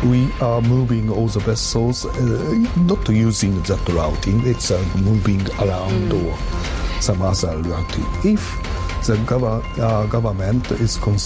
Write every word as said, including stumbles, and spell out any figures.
we are moving all the vessels, uh, not using that routing, it's uh, moving around mm. or some other routing. If the gov- uh, government is concerned